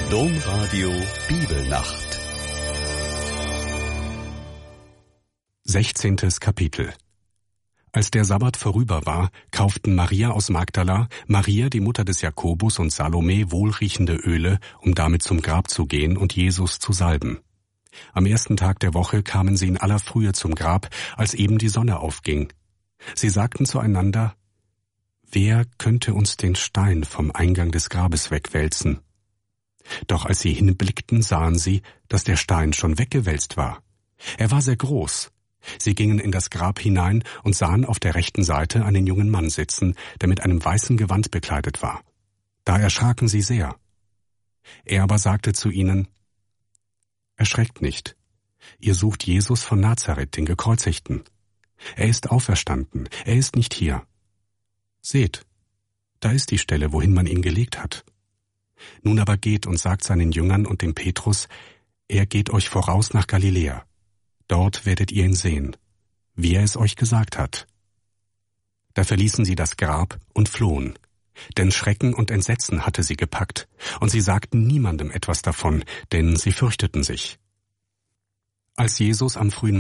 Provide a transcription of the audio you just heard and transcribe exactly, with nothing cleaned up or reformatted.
Domradio Bibelnacht. Sechzehntes Kapitel. Als der Sabbat vorüber war, kauften Maria aus Magdala, Maria, die Mutter des Jakobus, und Salome wohlriechende Öle, um damit zum Grab zu gehen und Jesus zu salben. Am ersten Tag der Woche kamen sie in aller Frühe zum Grab, als eben die Sonne aufging. Sie sagten zueinander: Wer könnte uns den Stein vom Eingang des Grabes wegwälzen? Doch als sie hinblickten, sahen sie, dass der Stein schon weggewälzt war. Er war sehr groß. Sie gingen in das Grab hinein und sahen auf der rechten Seite einen jungen Mann sitzen, der mit einem weißen Gewand bekleidet war. Da erschraken sie sehr. Er aber sagte zu ihnen: Erschreckt nicht. Ihr sucht Jesus von Nazareth, den Gekreuzigten. Er ist auferstanden, er ist nicht hier. Seht, da ist die Stelle, wohin man ihn gelegt hat. Nun aber geht und sagt seinen Jüngern und dem Petrus: Er geht euch voraus nach Galiläa. Dort werdet ihr ihn sehen, wie er es euch gesagt hat. Da verließen sie das Grab und flohen, denn Schrecken und Entsetzen hatte sie gepackt, und sie sagten niemandem etwas davon, denn sie fürchteten sich. Als Jesus am frühen